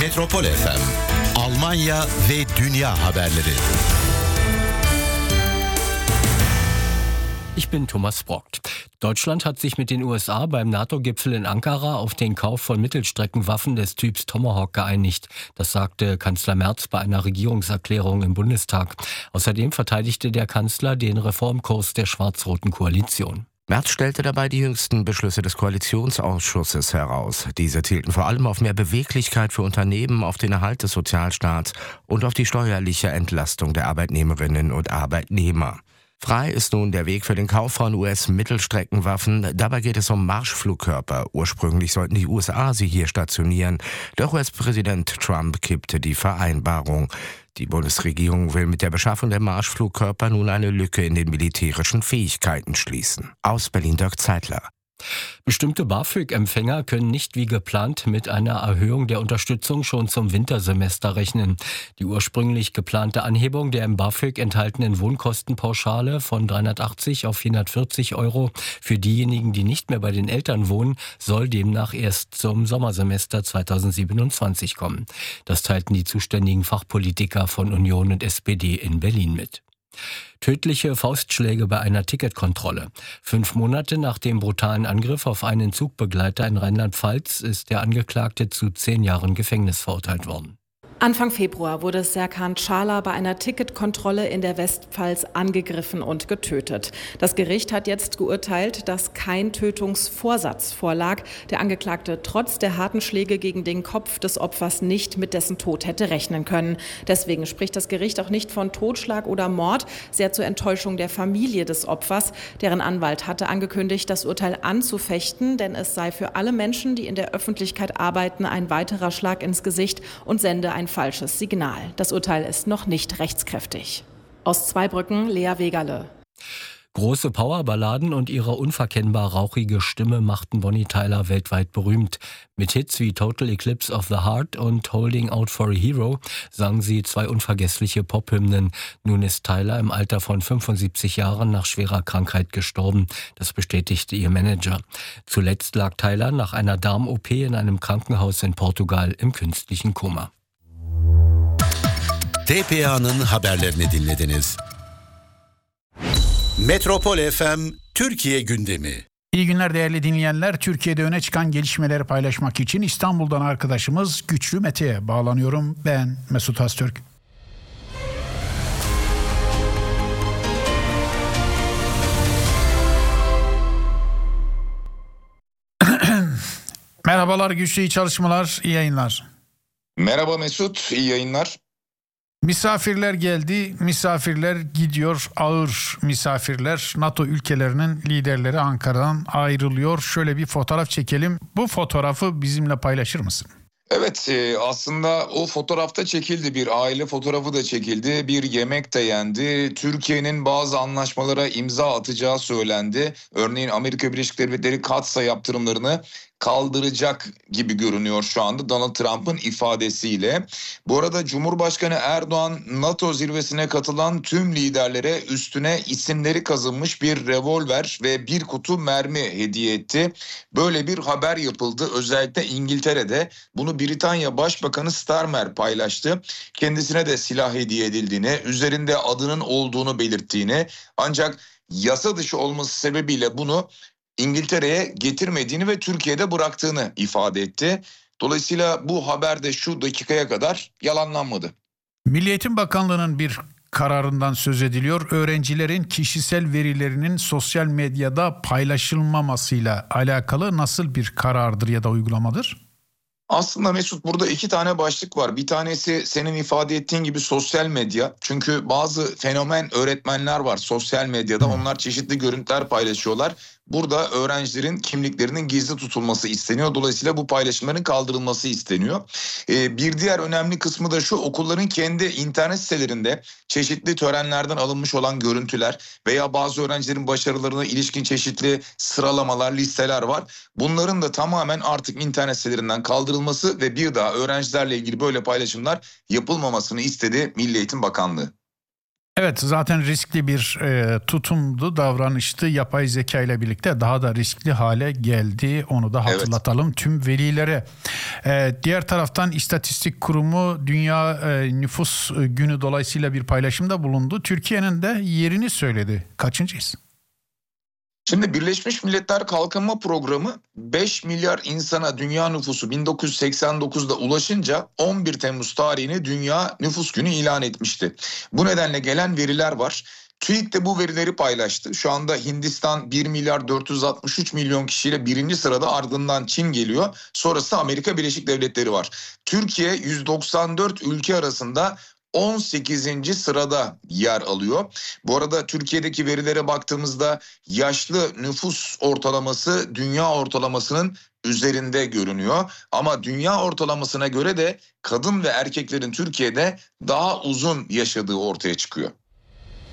Metropol FM, Almanya ve dünya haberleri. Ich bin Thomas Brockt. Deutschland hat sich mit den USA beim NATO-Gipfel in Ankara auf den Kauf von Mittelstreckenwaffen des Typs Tomahawk geeinigt. Das sagte Kanzler Merz bei einer Regierungserklärung im Bundestag. Außerdem verteidigte der Kanzler den Reformkurs der schwarz-roten Koalition. Merz stellte dabei die jüngsten Beschlüsse des Koalitionsausschusses heraus. Diese zielten vor allem auf mehr Beweglichkeit für Unternehmen, auf den Erhalt des Sozialstaats und auf die steuerliche Entlastung der Arbeitnehmerinnen und Arbeitnehmer. Frei ist nun der Weg für den Kauf von US-Mittelstreckenwaffen. Dabei geht es um Marschflugkörper. Ursprünglich sollten die USA sie hier stationieren. Doch US-Präsident Trump kippte die Vereinbarung. Die Bundesregierung will mit der Beschaffung der Marschflugkörper nun eine Lücke in den militärischen Fähigkeiten schließen. Aus Berlin Dirk Zeitler. Bestimmte BAföG-Empfänger können nicht wie geplant mit einer Erhöhung der Unterstützung schon zum Wintersemester rechnen. Die ursprünglich geplante Anhebung der im BAföG enthaltenen Wohnkostenpauschale von 380 auf 440 € für diejenigen, die nicht mehr bei den Eltern wohnen, soll demnach erst zum Sommersemester 2027 kommen. Das teilten die zuständigen Fachpolitiker von Union und SPD in Berlin mit. Tödliche Faustschläge bei einer Ticketkontrolle. 5 Monate nach dem brutalen Angriff auf einen Zugbegleiter in Rheinland-Pfalz ist der Angeklagte zu 10 Jahren Gefängnis verurteilt worden. Anfang Februar wurde Serkan Çağlar bei einer Ticketkontrolle in der Westpfalz angegriffen und getötet. Das Gericht hat jetzt geurteilt, dass kein Tötungsvorsatz vorlag. Der Angeklagte trotz der harten Schläge gegen den Kopf des Opfers nicht mit dessen Tod hätte rechnen können. Deswegen spricht das Gericht auch nicht von Totschlag oder Mord, sehr zur Enttäuschung der Familie des Opfers. Deren Anwalt hatte angekündigt, das Urteil anzufechten, denn es sei für alle Menschen, die in der Öffentlichkeit arbeiten, ein weiterer Schlag ins Gesicht und sende ein falsches Signal. Das Urteil ist noch nicht rechtskräftig. Aus Zweibrücken, Lea Wegerle. Große Powerballaden und ihre unverkennbar rauchige Stimme machten Bonnie Tyler weltweit berühmt. Mit Hits wie Total Eclipse of the Heart und Holding Out for a Hero sang sie 2 unvergessliche Pophymnen. Nun ist Tyler im Alter von 75 Jahren nach schwerer Krankheit gestorben. Das bestätigte ihr Manager. Zuletzt lag Tyler nach einer Darm-OP in einem Krankenhaus in Portugal im künstlichen Koma. TPA'nın haberlerini dinlediniz. Metropol FM Türkiye gündemi. İyi günler değerli dinleyenler. Türkiye'de öne çıkan gelişmeleri paylaşmak için İstanbul'dan arkadaşımız Güçlü Mete'ye bağlanıyorum. Ben Mesut Öztürk. Merhabalar Güçlü, iyi çalışmalar, iyi yayınlar. Merhaba Mesut, iyi yayınlar. Misafirler geldi, misafirler gidiyor, ağır misafirler. NATO ülkelerinin liderleri Ankara'dan ayrılıyor. Şöyle bir fotoğraf çekelim. Bu fotoğrafı bizimle paylaşır mısın? Evet, aslında o fotoğrafta çekildi, bir aile fotoğrafı da çekildi, bir yemek de yendi. Türkiye'nin bazı anlaşmalara imza atacağı söylendi. Örneğin Amerika Birleşik Devletleri Katsa yaptırımlarını kaldıracak gibi görünüyor şu anda Donald Trump'ın ifadesiyle. Bu arada Cumhurbaşkanı Erdoğan NATO zirvesine katılan tüm liderlere üstüne isimleri kazınmış bir revolver ve bir kutu mermi hediye etti. Böyle bir haber yapıldı. Özellikle İngiltere'de bunu Britanya Başbakanı Starmer paylaştı. Kendisine de silah hediye edildiğini, üzerinde adının olduğunu belirttiğini, ancak yasa dışı olması sebebiyle bunu İngiltere'ye getirmediğini ve Türkiye'de bıraktığını ifade etti. Dolayısıyla bu haber de şu dakikaya kadar yalanlanmadı. Milli Eğitim Bakanlığı'nın bir kararından söz ediliyor. Öğrencilerin kişisel verilerinin sosyal medyada paylaşılmamasıyla alakalı nasıl bir karardır ya da uygulamadır? Aslında Mesut, burada 2 tane başlık var. Bir tanesi senin ifade ettiğin gibi sosyal medya. Çünkü bazı fenomen öğretmenler var sosyal medyada. Onlar çeşitli görüntüler paylaşıyorlar. Burada öğrencilerin kimliklerinin gizli tutulması isteniyor. Dolayısıyla bu paylaşımların kaldırılması isteniyor. Bir diğer önemli kısmı da şu: okulların kendi internet sitelerinde çeşitli törenlerden alınmış olan görüntüler veya bazı öğrencilerin başarılarına ilişkin çeşitli sıralamalar, listeler var. Bunların da tamamen artık internet sitelerinden kaldırılması ve bir daha öğrencilerle ilgili böyle paylaşımlar yapılmamasını istedi Milli Eğitim Bakanlığı. Evet, zaten riskli bir tutumdu, davranıştı. Yapay zeka ile birlikte daha da riskli hale geldi. Onu da hatırlatalım tüm velilere. Diğer taraftan İstatistik Kurumu Dünya Nüfus Günü dolayısıyla bir paylaşımda bulundu. Türkiye'nin de yerini söyledi. Kaçıncıyız? Şimdi Birleşmiş Milletler Kalkınma Programı 5 milyar insana dünya nüfusu 1989'da ulaşınca 11 Temmuz tarihini Dünya Nüfus Günü ilan etmişti. Bu nedenle gelen veriler var. TÜİK de bu verileri paylaştı. Şu anda Hindistan 1 milyar 463 milyon kişiyle birinci sırada, ardından Çin geliyor. Sonrası Amerika Birleşik Devletleri var. Türkiye 194 ülke arasında 18. sırada yer alıyor. Bu arada Türkiye'deki verilere baktığımızda yaşlı nüfus ortalaması dünya ortalamasının üzerinde görünüyor. Ama dünya ortalamasına göre de kadın ve erkeklerin Türkiye'de daha uzun yaşadığı ortaya çıkıyor.